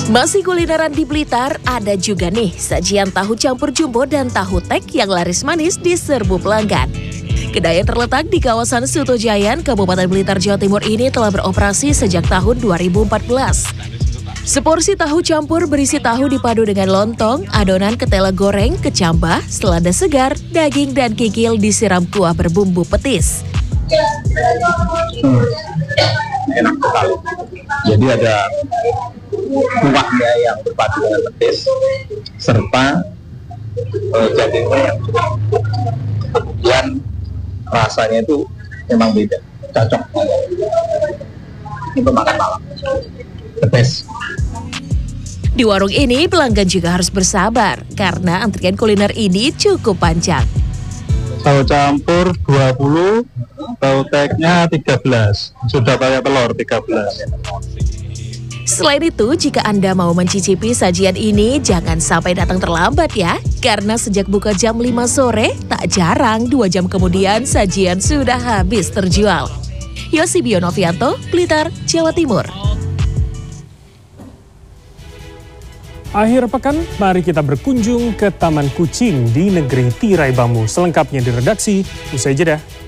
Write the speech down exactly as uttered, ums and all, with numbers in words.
Masih kulineran di Blitar, ada juga nih sajian tahu campur jumbo dan tahu tek yang laris manis di serbu pelanggan. Kedai yang terletak di kawasan Sutojayan, Kabupaten Blitar, Jawa Timur ini telah beroperasi sejak tahun dua ribu empat belas. Seporsi tahu campur berisi tahu dipadu dengan lontong, adonan ketela goreng, kecambah, selada segar, daging dan kikil disiram kuah berbumbu petis. Hmm, enak sekali. Jadi ada kuahnya yang berpadu dengan petis serta uh, dagingnya yang kemudian rasanya itu memang beda, cocok untuk makan malam. Petis. Di warung ini pelanggan juga harus bersabar karena antrian kuliner ini cukup panjang. Tahu campur dua puluh, tahu teknya tiga belas, sudah pakai telur tiga belas. Selain itu, jika Anda mau mencicipi sajian ini, jangan sampai datang terlambat ya. Karena sejak buka jam lima sore, tak jarang dua jam kemudian sajian sudah habis terjual. Yosibio Novianto, Blitar, Jawa Timur. Akhir pekan, mari kita berkunjung ke Taman Kucing di negeri tirai bambu. Selengkapnya di redaksi, usai jeda.